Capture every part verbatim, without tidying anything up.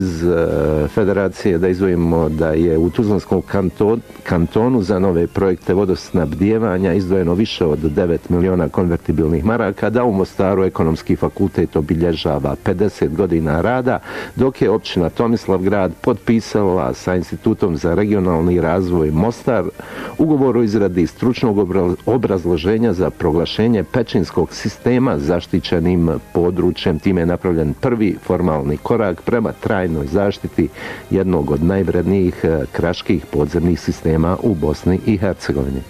iz federacije da izdvojimo da je u Tuzlanskom kanton, kantonu za nove projekte vodosnabdijevanja izdvojeno više od devet miliona konvertibilnih maraka, da u Mostaru ekonomski fakultet obilježava pedeset godina rada, dok je općina Tomislavgrad potpisala sa Institutom za regionalni razvoj Mostar ugovor o izradi stručnog obrazloženja za proglašenje pečinskog sistema zaštićenim područjem. Time je napravljen prvi formalni korak prema trajnoj zaštiti jednog od najvrednijih kraških podzemnih sistema u Bosni i Hercegovini.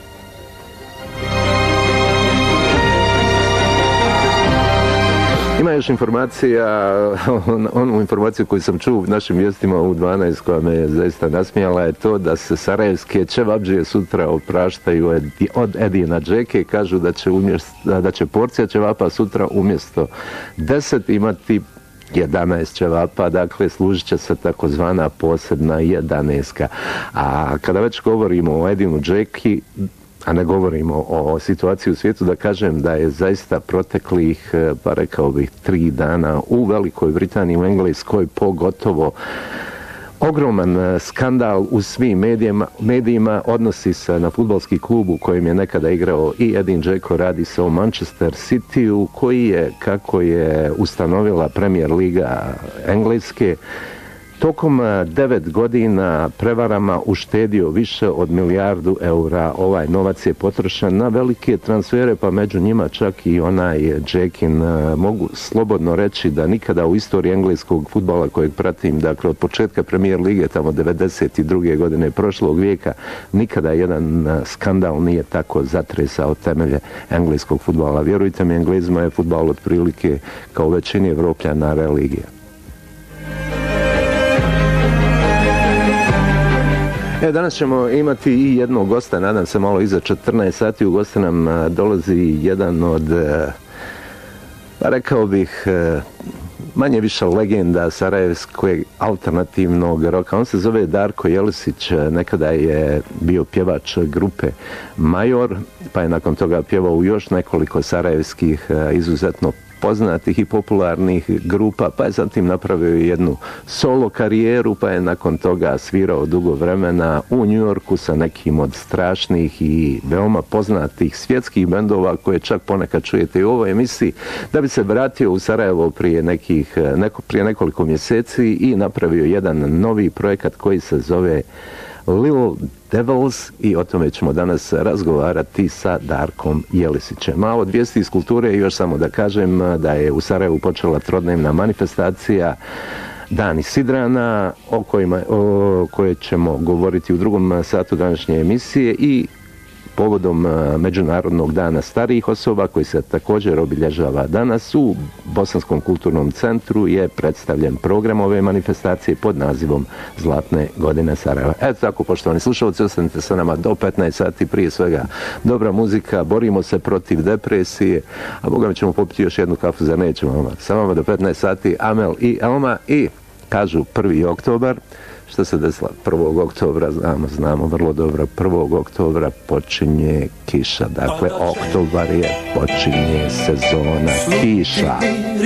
Ima još informacija, onu informaciju koju sam čuo u našim vijestima u dvanaest koja me je zaista nasmijala je to da se sarajevske ćevabdžije sutra opraštaju od Edina Džeke. Kažu da će, umjesto, da će porcija ćevapa sutra umjesto deset imati jedanaest ćevapa, dakle služit će se takozvana posebna jedanaestka. A kada već govorimo o Edinu Džeki, a ne govorimo o situaciji u svijetu, da kažem da je zaista proteklih, pa rekao bih, tri dana u Velikoj Britaniji, u Engleskoj pogotovo ogroman skandal u svim medijima, medijima odnosi se na fudbalski klub u kojem je nekada igrao i Edin Džeko, radi se o Manchester Cityu, koji je, kako je ustanovila Premier Liga Engleske, tokom devet godina prevarama uštedio više od milijardu eura. Ovaj novac je potrošen na velike transfere, pa među njima čak i onaj Džekin. Mogu slobodno reći da nikada u istoriji engleskog fudbala kojeg pratim, dakle od početka Premier Lige, tamo devedeset druge godine prošlog vijeka, nikada jedan skandal nije tako zatresao temelje engleskog fudbala. Vjerujte mi, Englezima je fudbal otprilike kao većini Evropljana religija. E, danas ćemo imati i jednog gosta, nadam se malo iza četrnaest sati. U goste nam dolazi jedan od, pa rekao bih, manje više legenda sarajevskog alternativnog roka. On se zove Darko Jelisić, nekada je bio pjevač grupe Major, pa je nakon toga pjevao u još nekoliko sarajevskih izuzetno poznatih i popularnih grupa, pa je zatim napravio jednu solo karijeru, pa je nakon toga svirao dugo vremena u Njujorku sa nekim od strašnih i veoma poznatih svjetskih bendova koje čak ponekad čujete i u ovoj emisiji, da bi se vratio u Sarajevo prije, nekih, neko, prije nekoliko mjeseci i napravio jedan novi projekat koji se zove Little Devils i o tome ćemo danas razgovarati sa Darkom Jelisićem. Malo od vijesti iz kulture i još samo da kažem da je u Sarajevu počela trodnevna manifestacija Dani Sidrana o, kojima, o kojoj ćemo govoriti u drugom satu današnje emisije i povodom Međunarodnog dana starijih osoba koji se također obilježava danas u Bosanskom kulturnom centru je predstavljen program ove manifestacije pod nazivom Zlatne godine Sarajeva. Eto tako, poštovani slušalci, ostanite sa nama do petnaest sati, prije svega dobra muzika, borimo se protiv depresije, a boga mi ćemo popiti još jednu kafu, zar nećemo? Sa vama do petnaest sati, Amel i Elma i kažu prvi oktobar. Što se desilo prvog oktobra, znamo, znamo vrlo dobro, prvog oktobra počinje kiša, dakle oktobar je, počinje sezona kiša.